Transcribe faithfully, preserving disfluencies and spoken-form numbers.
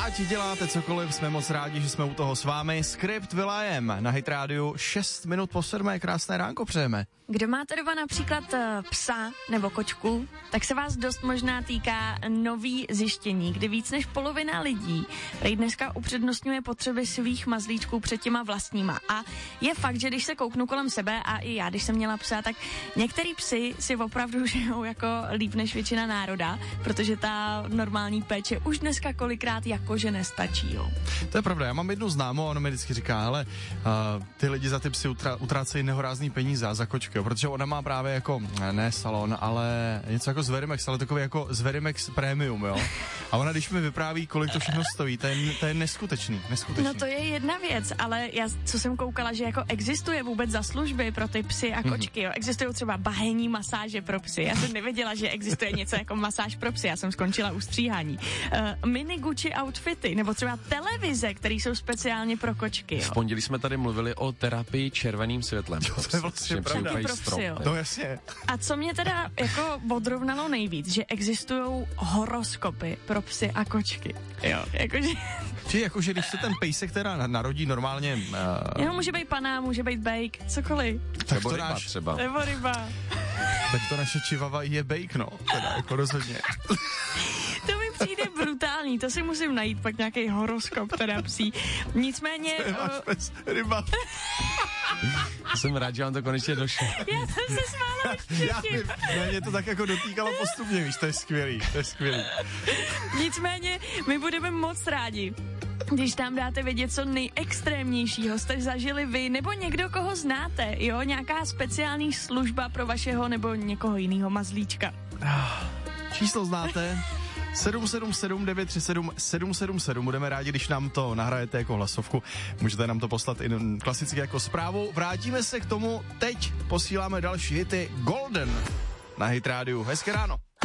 Ať děláte cokoliv, jsme moc rádi, že jsme u toho s vámi. Skript Will.i.am na Hit Radio, šest minut po sedmé, krásné ránko přejeme. Kdo máte doma například psa nebo kočku, tak se vás dost možná týká nový zjištění, kdy víc než polovina lidí prej dneska upřednostňuje potřeby svých mazlíčků před těma vlastníma. A je fakt, že když se kouknu kolem sebe a i já, když jsem měla psa, tak některý psy si opravdu žijou jako líp než většina národa, protože ta normální péče už dneska kolikrát jakože nestačí. Jo. To je pravda, já mám jednu známou a ona mi vždycky říká, hele, uh, ty lidi za ty psy utra- utrácejí nehorázný peníze a za kočky, jo, protože ona má právě jako, ne salon, ale něco jako z Verimex, ale takový jako z Verimex Premium, jo. A ona, když mi vypráví, kolik to všechno stojí, to je, to je neskutečný, neskutečný. No to je jedna věc, ale já, co jsem koukala, že jako existuje vůbec za služby pro ty psy a kočky, jo. Existují třeba bahenní masáže pro psy. Já jsem nevěděla, že existuje něco jako masáž pro psy, já jsem skončila u stříhání. Uh, mini Gucci outfity, nebo třeba televize, které jsou speciálně pro kočky, jo. V pondělí jsme tady mluvili o terapii červeným světlem. Jo, to je vlastně pravda. Pro psy, jo. No jasně. A co mě teda jako odrovnalo nejvíc, že existují horoskopy pro psy a kočky. Jo, jakože... Či jakože když se ten pejsek teda narodí normálně... Uh... Jo, může být pana, může být bejk, cokoliv. Tak nebo to ryba náš, třeba. Nebo ryba. Tak to naše čivava je bejk, no. Teda jako rozhodně. To mi přijde brutální, to si musím najít pak nějaký horoskop teda psí. Nicméně... Máš pes, ryba. Jsem rád, že vám to konečně došlo. Já jsem se smála už Já předtím. vím, ne, mě to tak jako dotýkalo postupně, víš, to je skvělý, to je skvělý. Nicméně my budeme moc rádi, když tam dáte vědět, co nejextrémnějšího jste zažili vy, nebo někdo, koho znáte, jo, nějaká speciální služba pro vašeho nebo někoho jiného mazlíčka. Číslo znáte? sedm sedm sedm devět tři sedm sedm sedm sedm. Budeme rádi, když nám to nahrajete jako hlasovku. Můžete nám to poslat i klasicky jako zprávu. Vrátíme se k tomu. Teď posíláme další hity. Golden na Hit Radio. Hezké ráno.